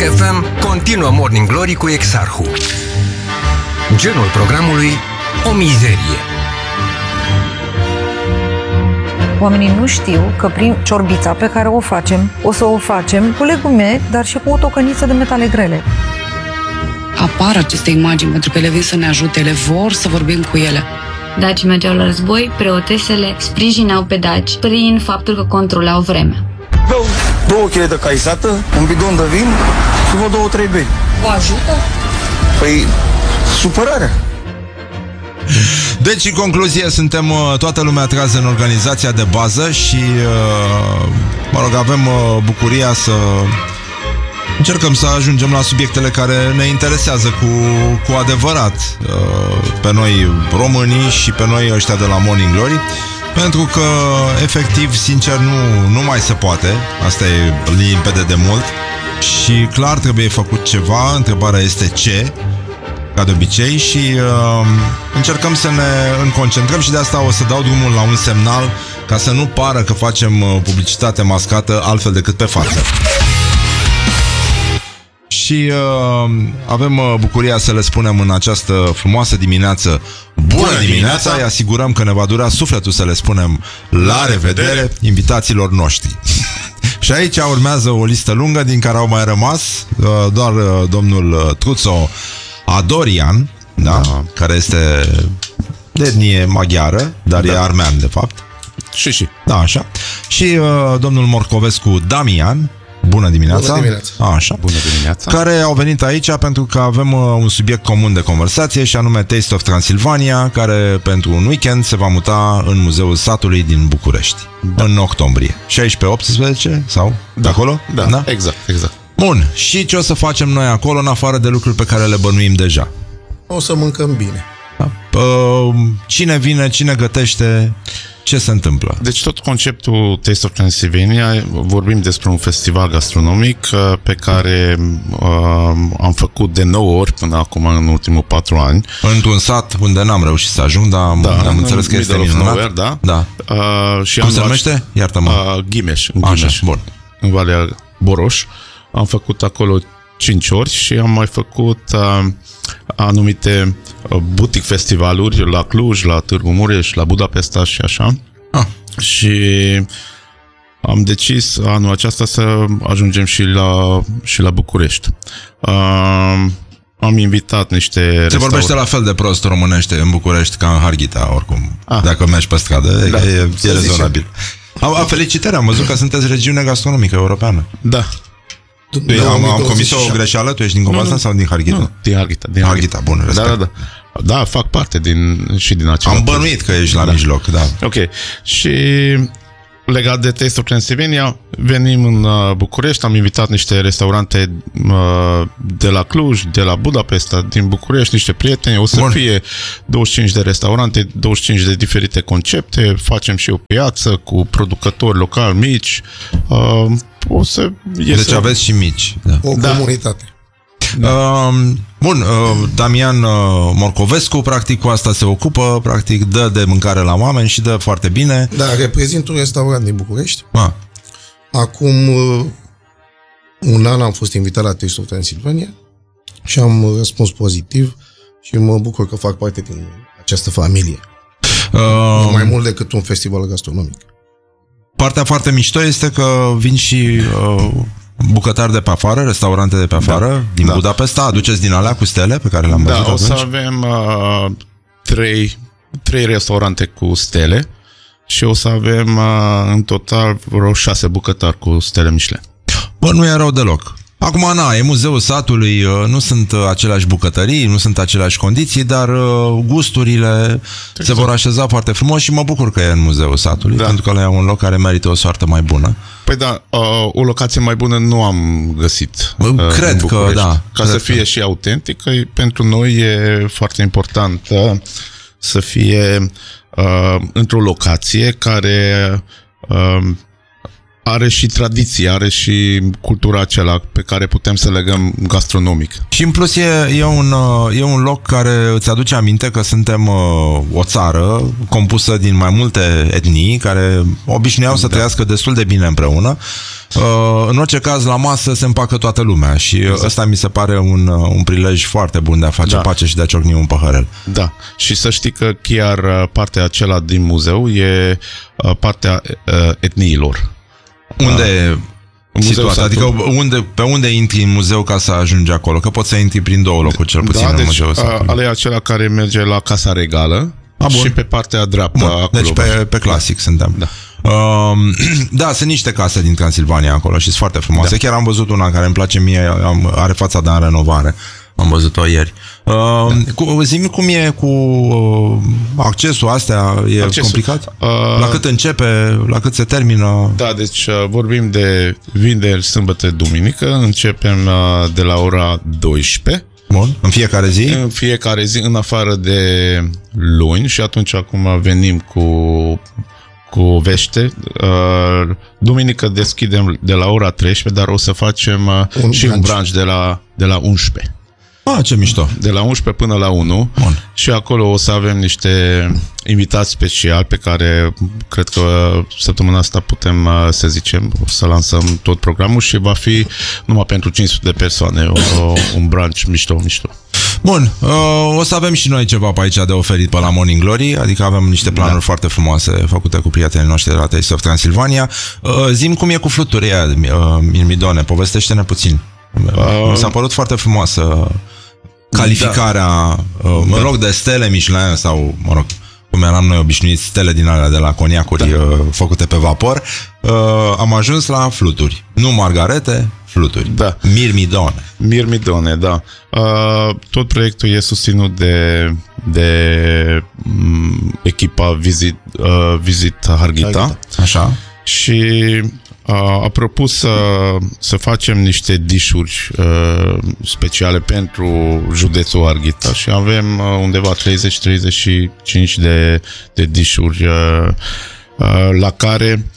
FM continuă Morning Glory cu Exarhu. Genul programului: o mizerie. Oamenii nu știu că prin ciorbița pe care o facem, o să o facem cu legume, dar și cu o tocăniță de metale grele. Apar aceste imagini pentru că ele vin să ne ajute, ele vor să vorbim cu ele. Dacii mergeau la război, preotesele sprijineau pe daci prin faptul că controlau vremea. Beau 2 kg de caisată, un bidon de vin și vă 2-3 bei. Vă ajută? Păi, supărarea. Deci, în concluzie, suntem toată lumea trează în organizația de bază și, mă rog, avem bucuria să încercăm să ajungem la subiectele care ne interesează cu adevărat pe noi românii și pe noi ăștia de la Morning Glory, pentru că, efectiv, sincer, nu mai se poate. Asta e limpede de mult și clar trebuie făcut ceva. Întrebarea este ce, ca de obicei, și încercăm să ne concentrăm și de asta o să dau drumul la un semnal ca să nu pară că facem publicitate mascată altfel decât pe față. Și avem bucuria să le spunem în această frumoasă dimineață bună dimineața, îi asigurăm că ne va dura sufletul să le spunem la revedere invitațiilor noștri. Și aici urmează o listă lungă din care au mai rămas doar domnul Truțo Adorian, da? Care este de etnie maghiară, dar e armean de fapt. Și. Da, așa. Și domnul Morcovescu Damian. Bună dimineața. Bună dimineața. Așa. Bună dimineața. Care au venit aici pentru că avem un subiect comun de conversație și anume Taste of Transilvania, care pentru un weekend se va muta în Muzeul Satului din București, în octombrie. 16-18 sau de acolo? Da, exact. Bun, și ce o să facem noi acolo în afară de lucruri pe care le bănuim deja? O să mâncăm bine. Da? Cine vine, cine gătește, ce se întâmplă? Deci tot conceptul Taste of Transylvania, vorbim despre un festival gastronomic pe care am făcut de 9 ori până acum în ultimul 4 ani. Într-un sat unde n-am reușit să ajung, dar am înțeles că este minunat. Nowhere, da. Și cum se numește? Iartă-mă. Ghimeș. Așa, bun. În Valea Boroș. Am făcut acolo 5 ori și am mai făcut anumite boutique festivaluri la Cluj, la Târgu Mureș, la Budapesta și așa. Și am decis anul acesta să ajungem și la București. Am invitat niște Se vorbește la fel de prost românește în București ca în Harghita, oricum. Dacă mergi pe stradă, da, e rezonabil. Felicitări, am văzut că sunteți regiune gastronomică europeană. Da. Am comis o greșeală? Tu ești din Covasna sau din Harghita? Nu, din Harghita. Harghita, bun, respect. Da, fac parte din acela. Am bănuit că ești la mijloc, da. Ok. Și legat de Taste of Transylvania, venim în București, am invitat niște restaurante de la Cluj, de la Budapesta, din București, niște prieteni. O să fie 25 de restaurante, 25 de diferite concepte, facem și o piață cu producători locali mici. Deci aveți și mici. Da. O comunitate. Bun, Damian Morcovescu practic cu asta se ocupă, practic dă de mâncare la oameni și dă foarte bine. Da, reprezint un restaurant din București. Acum un an am fost invitat la Taste of Transilvania și am răspuns pozitiv și mă bucur că fac parte din această familie. Mai mult decât un festival gastronomic. Partea foarte mișto este că vin și bucătari de pe afară, restaurante de pe afară, din Budapesta. Aduceți din alea cu stele pe care le-am văzut atunci? O să avem 3 restaurante cu stele și o să avem în total vreo 6 bucătari cu stele Michelin. Bă, nu e rău deloc. Acum, e Muzeul Satului, nu sunt aceleași bucătării, nu sunt aceleași condiții, dar gusturile se vor așeza foarte frumos și mă bucur că e în Muzeul Satului, pentru că ăla e un loc care merită o soartă mai bună. Păi da, o locație mai bună nu am găsit. Cred că da. Ca să fie și autentică, pentru noi e foarte important să fie într-o locație care are și tradiție, are și cultura aceea pe care putem să legăm gastronomic. Și în plus e un loc care îți aduce aminte că suntem o țară compusă din mai multe etnii care obișnuiau să trăiască destul de bine împreună. În orice caz, la masă se împacă toată lumea și ăsta mi se pare un prilej foarte bun de a face pace și de a ciocni un paharel. Da, și să știi că chiar partea aceea din muzeu e partea etniilor. Unde e situat? Adică pe unde intri în muzeu ca să ajungi acolo? Că poți să intri prin două locuri cel puțin în muzeu. Alea acela care merge la Casa Regală și pe partea dreaptă. Acolo, deci pe clasic suntem. Da. Da, sunt niște case din Transilvania acolo și sunt foarte frumoase. Chiar am văzut una care îmi place mie, are fațada în renovare. Am văzut-o ieri. Zi-mi cum e cu accesul astea, complicat? La cât începe, la cât se termină? Da, deci vorbim de vineri, sâmbătă, duminică. Începem de la ora 12. Bun. În fiecare zi? În fiecare zi, în afară de luni, și atunci acum venim cu vește. Duminică deschidem de la ora 13, dar o să facem un brunch de la 11. Ce mișto. De la 11 până la 1. Bun. Și acolo o să avem niște invitați speciali pe care cred că săptămâna asta putem să zicem, o să lansăm tot programul și va fi numai pentru 500 de persoane, un brunch mișto. Bun, o să avem și noi ceva pe aici de oferit pe la Morning Glory, adică avem niște planuri foarte frumoase făcute cu prietenii noștri de la Taste of Transilvania. Zi-mi cum e cu fluturia, Mirmidone, povestește-ne puțin. Mi s-a părut foarte frumoasă calificarea, în loc de stele Michelin sau, mă rog, cum eram noi obișnuiți, stele din alea de la coniacuri făcute pe vapor, am ajuns la fluturi. Nu margarete, fluturi. Da. Mirmidone, da. Tot proiectul e susținut de echipa Visit Harghita. Așa. Și a propus să facem niște dișuri speciale pentru județul Harghita și avem undeva 30-35 de dișuri la care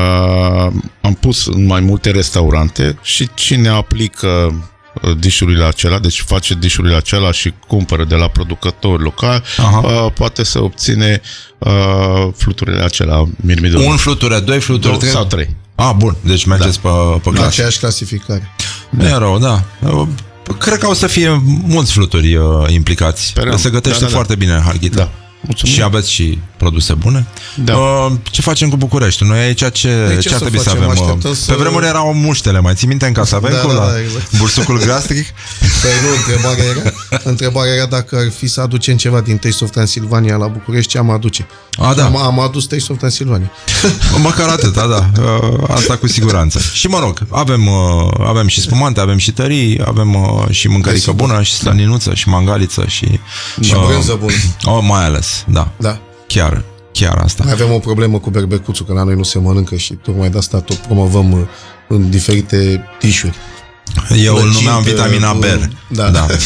am pus în mai multe restaurante și cine aplică dișurile acelea, deci face dișurile acelea și cumpără de la producători locali, poate să obține fluturile acelea Mirmidone. Un fluture, doi fluturi, trei sau trei. Bun, deci mergeți pe clasă. Aceeași clasificare. Nu e rău, da. Cred că o să fie mulți fluturi implicați. Se gătește foarte bine în Harghita. Da. Mulțumim. Și aveți și produse bune. Da. Ce facem cu București? Noi aici ce ar trebui să avem? Pe vremuri erau muștele, mai ții minte în Casavencul la exact. Bursucul gastric? Păi nu, întrebarea era dacă ar fi să aducem ceva din Taste of Transilvania la București, ce am aduce? Da. Am adus Taste of Transilvania. Măcar atâta, da. Asta cu siguranță. Și mă rog, avem și spumante, avem și tării, avem și mâncărică bună, și slăninuță, și mangaliță, și brânză bună. Mai ales. Da. Chiar asta. Mai avem o problemă cu berbecuțul, că la noi nu se mănâncă și tocmai de asta tot promovăm în diferite dișuri. Eu îl numeam vitamina B. Da.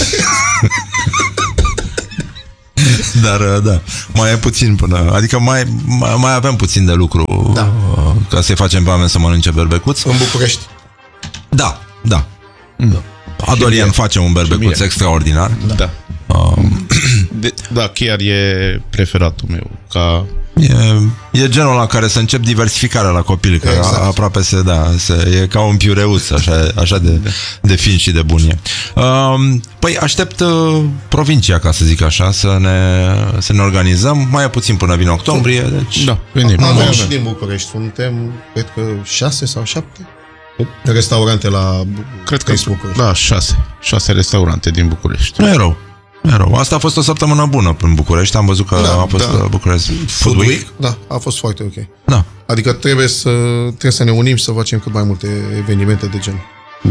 Dar da, mai e puțin până, adică mai avem puțin de lucru ca să-i facem pe oameni să mănânce berbecuț. În București. Da. Adorian face un berbecuț extraordinar. Da. Da, chiar e preferatul meu. E genul la care să încep diversificarea la copil, că aproape e ca un piureuț, așa de fin și de bun e. Păi aștept provincia, ca să zic așa, să ne organizăm. Mai e puțin până vine octombrie, deci... Da, venim. Avem și din București. Suntem, cred că 6 sau 7 restaurante la București. Da, 6 restaurante din București. Nu e rău. Asta a fost o săptămână bună în București. Am văzut că a fost București Food Week. Da, a fost foarte ok. Da. Adică trebuie să ne unim și să facem cât mai multe evenimente de genul.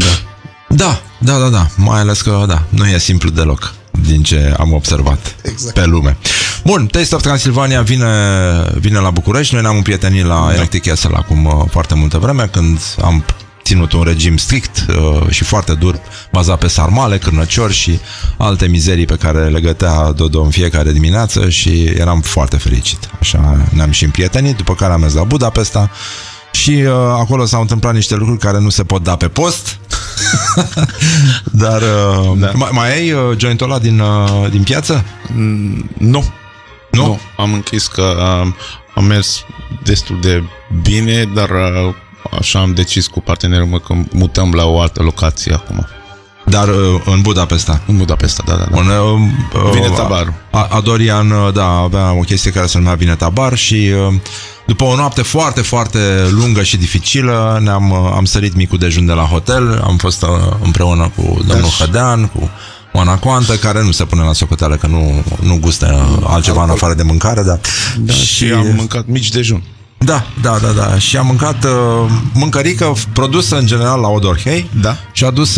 Da. Mai ales că nu e simplu deloc, din ce am observat pe lume. Bun, Taste of Transilvania vine la București. Noi ne-am împrietenit la Electric Castle acum foarte multă vreme, când am ținut un regim strict și foarte dur, bazat pe sarmale, cârnăciori și alte mizerii pe care le gătea Dodo în fiecare dimineață și eram foarte fericit. Așa ne-am și împrietenit, după care am mers la Budapesta Și acolo s-au întâmplat niște lucruri care nu se pot da pe post. Dar mai ai jointul ăla din piață? Nu. Am închis că am mers destul de bine, dar așa am decis cu partenerul meu că mutăm la o altă locație acum. Dar în Budapesta. În Budapesta, da. Vineta Bar. Adorian, avea o chestie care se numea Vineta Bar și după o noapte foarte, foarte lungă și dificilă am sărit micul dejun de la hotel, am fost împreună cu domnul Hădean, cu Oana Coantă, care nu se pune la socoteală că nu gustă altceva în afară de mâncare, și am mâncat mici dejun. Da. Și am mâncat mâncărică produsă în general la Odorhei și adusă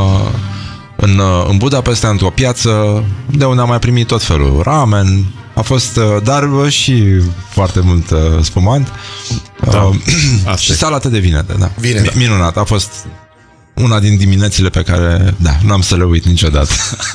în Budapesta, într-o piață de unde am mai primit tot felul. Ramen, a fost, dar și foarte mult spumant. Și salată de vinete, minunat, a fost una din diminețile pe care, n-am să le uit niciodată.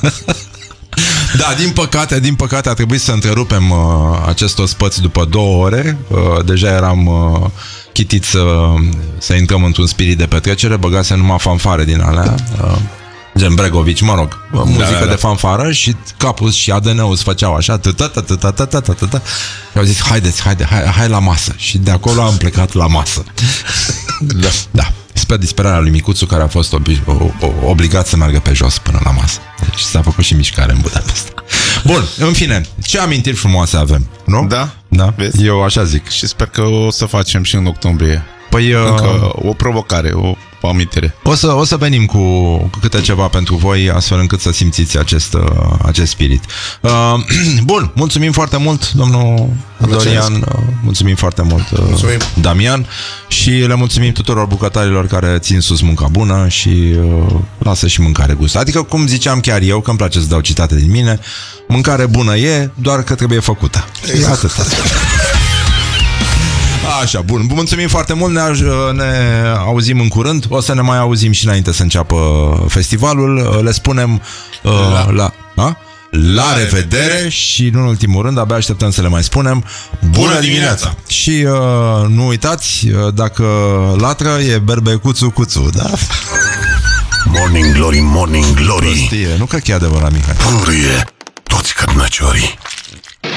Din păcate a trebuit să întrerupem acest ospăț după 2 ore. Deja eram chitit să intrăm într-un spirit de petrecere. Băgase numai fanfare din alea, gen Bregovici, muzică de fanfară, și capul și ADN-ul îți făceau așa. Și au zis, hai la masă. Și de acolo am plecat la masă. Da. Spre disperarea lui Micuțu, care a fost obligat să meargă pe jos până la masă. Deci s-a făcut și mișcare în Budapesta. Bun, în fine, ce amintiri frumoase avem, nu? Da? Vezi? Eu așa zic. Și sper că o să facem și în octombrie. Păi, încă o provocare, o amintire. O să venim cu câte ceva pentru voi, astfel încât să simțiți acest spirit. Bun, mulțumim foarte mult, domnul Dorian, mulțumim foarte mult, Damian, și le mulțumim tuturor bucătarilor care țin sus munca bună și lasă și mâncare gust. Adică, cum ziceam chiar eu, că îmi place să dau citate din mine, mâncare bună e, doar că trebuie făcută. Atât. Așa, bun. Mulțumim foarte mult, ne auzim în curând. O să ne mai auzim și înainte să înceapă festivalul. Le spunem la revedere și, în ultimul rând, abia așteptăm să le mai spunem bună dimineața! Și nu uitați, dacă latră, e berbecuțu cuțu, da? Morning Glory, Morning Glory. Prostie, nu cred că e adevărat, Mihai. Pângâie toți cărnăciorii.